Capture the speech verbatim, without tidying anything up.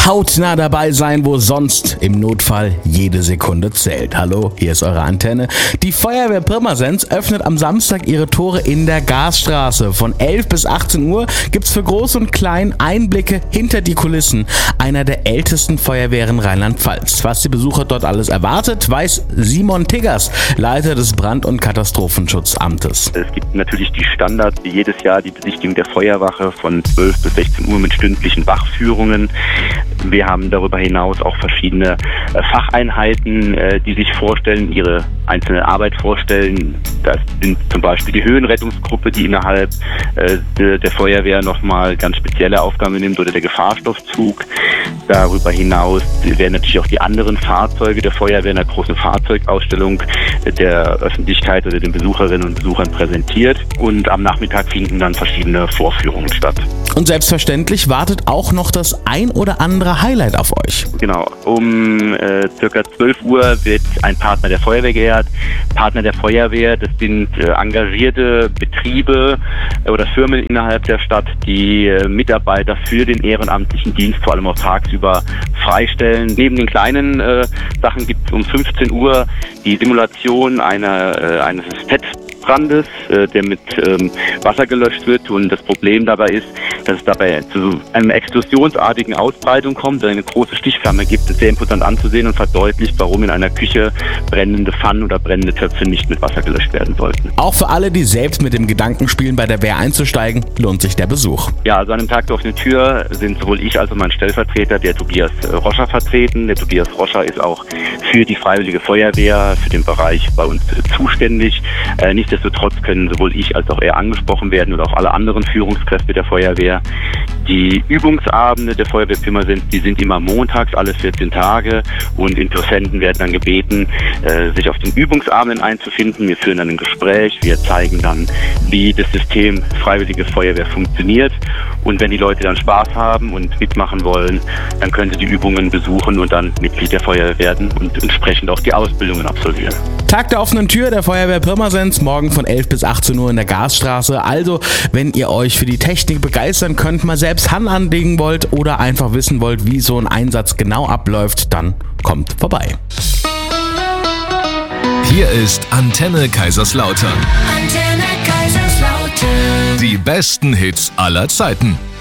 hautnah dabei sein, wo sonst im Notfall jede Sekunde zählt. Hallo, hier ist eure Antenne. Die Feuerwehr Pirmasens öffnet am Samstag ihre Tore in der Gasstraße. Von elf bis achtzehn Uhr gibt's für Groß und Klein Einblicke hinter die Kulissen einer der ältesten Feuerwehren Rheinland-Pfalz. Was die Besucher dort alles erwartet, weiß Simon Tiggers, Leiter des Brand- und Katastrophenschutzamtes. Es gibt natürlich die Standards, wie jedes Jahr die Besichtigung der Feuerwache von zwölf bis sechzehn Uhr mit stündlichen Wachführungen. Wir haben darüber hinaus auch verschiedene äh, Facheinheiten, äh, die sich vorstellen, ihre einzelne Arbeit vorstellen. Das sind zum Beispiel die Höhenrettungsgruppe, die innerhalb äh, de, der Feuerwehr nochmal ganz spezielle Aufgaben nimmt, oder der Gefahrstoffzug. Darüber hinaus werden natürlich auch die anderen Fahrzeuge der Feuerwehr in einer großen Fahrzeugausstellung der Öffentlichkeit oder den Besucherinnen und Besuchern präsentiert. Und am Nachmittag finden dann verschiedene Vorführungen statt. Und selbstverständlich wartet auch noch das ein oder andere Highlight auf euch. Genau, um äh, circa zwölf Uhr wird ein Partner der Feuerwehr geehrt. Partner der Feuerwehr, das sind äh, engagierte Betriebe äh, oder Firmen innerhalb der Stadt, die äh, Mitarbeiter für den ehrenamtlichen Dienst vor allem auch tagsüber freistellen. Neben den kleinen äh, Sachen gibt es um fünfzehn Uhr die Simulation einer, äh, eines Fettbrandes, äh, der mit ähm, Wasser gelöscht wird. Und das Problem dabei ist, dass es dabei zu einer explosionsartigen Ausbreitung kommt, eine große Stichflamme gibt. Es ist sehr imposant anzusehen und verdeutlicht, warum in einer Küche brennende Pfannen oder brennende Töpfe nicht mit Wasser gelöscht werden sollten. Auch für alle, die selbst mit dem Gedanken spielen, bei der Wehr einzusteigen, lohnt sich der Besuch. Ja, also an dem Tag der offenen Tür sind sowohl ich als auch mein Stellvertreter, der Tobias Roscher, vertreten. Der Tobias Roscher ist auch für die Freiwillige Feuerwehr, für den Bereich bei uns zuständig. Äh, nichtsdestotrotz können sowohl ich als auch er angesprochen werden oder auch alle anderen Führungskräfte der Feuerwehr. Die Übungsabende der Feuerwehr Pirmasens, die sind immer montags, alle vierzehn Tage, und Interessenten werden dann gebeten, äh, sich auf den Übungsabenden einzufinden. Wir führen dann ein Gespräch, wir zeigen dann, wie das System Freiwillige Feuerwehr funktioniert, und wenn die Leute dann Spaß haben und mitmachen wollen, dann können sie die Übungen besuchen und dann Mitglied der Feuerwehr werden und entsprechend auch die Ausbildungen absolvieren. Tag der offenen Tür der Feuerwehr Pirmasens, morgen von elf bis achtzehn Uhr in der Gasstraße. Also, wenn ihr euch für die Technik begeistern könnt, mal selbst Hand anlegen wollt oder einfach wissen wollt, wie so ein Einsatz genau abläuft, dann kommt vorbei. Hier ist Antenne Kaiserslautern. Antenne Kaiserslautern. Die besten Hits aller Zeiten.